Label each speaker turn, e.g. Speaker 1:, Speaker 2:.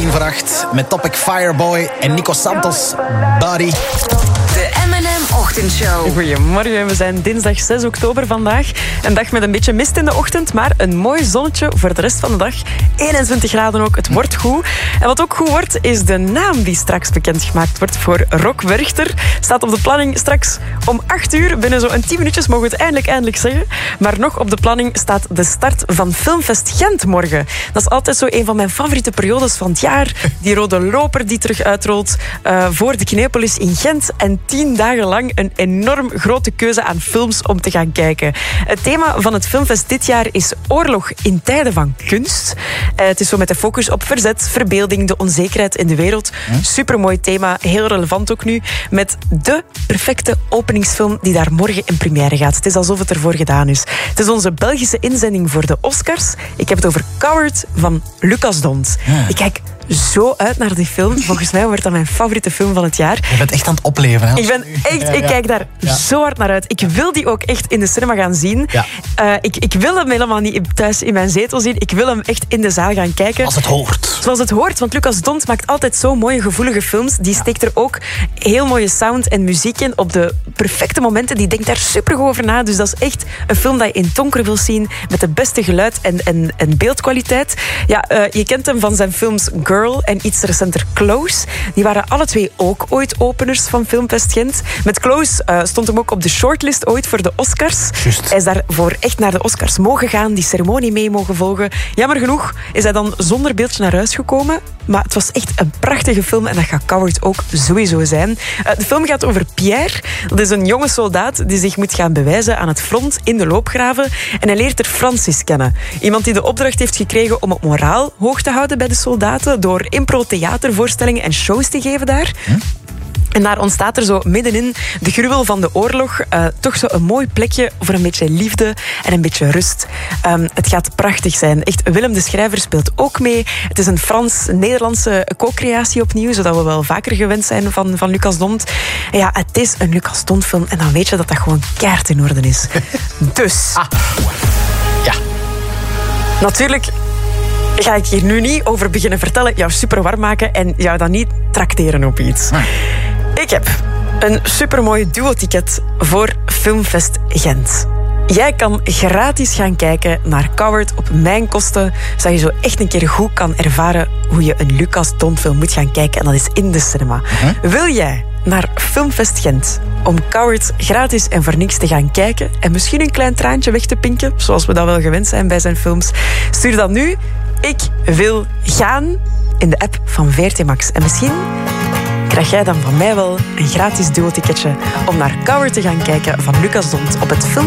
Speaker 1: 8:10 met Topic Fireboy en Nico Santos, Buddy.
Speaker 2: De M&M Ochtendshow.
Speaker 3: Goedemorgen, we zijn dinsdag 6 oktober vandaag. Een dag met een beetje mist in de ochtend, maar een mooi zonnetje voor de rest van de dag. 21 graden ook, het wordt goed. En wat ook goed wordt, is de naam die straks bekendgemaakt wordt voor Rock Werchter. Staat op de planning straks om 8 uur. Binnen zo'n 10 minuutjes mogen we het eindelijk zeggen. Maar nog op de planning staat de start van Filmfest Gent morgen. Dat is altijd zo een van mijn favoriete periodes van het jaar. Die rode loper die terug uitrolt voor de Kinepolis in Gent. En 10 dagen lang een enorm grote keuze aan films om te gaan kijken. Het thema van het Filmfest dit jaar is oorlog in tijden van kunst. Het is zo met de focus op verzet, verbeelding, de onzekerheid in de wereld. Supermooi thema, heel relevant ook nu. Met de perfecte openingsfilm die daar morgen in première gaat. Het is alsof het ervoor gedaan is. Het is onze Belgische inzending voor de Oscars. Ik heb het over Coward van Lucas Dont. Ik kijk zo uit naar die film. Volgens mij wordt dat mijn favoriete film van het jaar.
Speaker 1: Je bent echt aan het opleven, hè?
Speaker 3: Ik kijk daar zo hard naar uit. Ik wil die ook echt in de cinema gaan zien. Ja. Ik wil hem helemaal niet thuis in mijn zetel zien. Ik wil hem echt in de zaal gaan kijken. Zoals het hoort. Want Lucas Dont maakt altijd zo mooie, gevoelige films. Die steekt er ook heel mooie sound en muziek in op de perfecte momenten. Die denkt daar super goed over na. Dus dat is echt een film dat je in het donker wil zien. Met de beste geluid en beeldkwaliteit. Ja, je kent hem van zijn films Girl en iets recenter Close. Die waren alle twee ook ooit openers van Filmfest Gent. Met Close stond hem ook op de shortlist ooit voor de Oscars.
Speaker 1: Just.
Speaker 3: Hij is daarvoor echt naar de Oscars mogen gaan, die ceremonie mee mogen volgen. Jammer genoeg is hij dan zonder beeldje naar huis gekomen. Maar het was echt een prachtige film en dat gaat Coward ook sowieso zijn. De film gaat over Pierre. Dat is een jonge soldaat die zich moet gaan bewijzen aan het front in de loopgraven. En hij leert er Francis kennen. Iemand die de opdracht heeft gekregen om het moraal hoog te houden bij de soldaten door impro-theatervoorstellingen en shows te geven daar. En daar ontstaat er zo middenin de gruwel van de oorlog toch zo een mooi plekje voor een beetje liefde en een beetje rust. Het gaat prachtig zijn. Echt, Willem de Schrijver speelt ook mee. Het is een Frans-Nederlandse co-creatie opnieuw, zodat we wel vaker gewend zijn van Lucas Dont. En ja, het is een Lucas Dont film en dan weet je dat dat gewoon keihard in orde is. Dus.
Speaker 1: Ja.
Speaker 3: Natuurlijk ga ik hier nu niet over beginnen vertellen, jou super warm maken en jou dan niet trakteren op iets. Ik heb een supermooi duo-ticket voor Filmfest Gent. Jij kan gratis gaan kijken naar Coward op mijn kosten, zodat je zo echt een keer goed kan ervaren hoe je een Lucas Dont film moet gaan kijken. En dat is in de cinema. Wil jij naar Filmfest Gent om Coward gratis en voor niks te gaan kijken en misschien een klein traantje weg te pinken, zoals we dat wel gewend zijn bij zijn films? Stuur dan nu Ik wil gaan in de app van VRT Max. En misschien krijg jij dan van mij wel een gratis duo-ticketje om naar Coward te gaan kijken van Lucas Dont op het film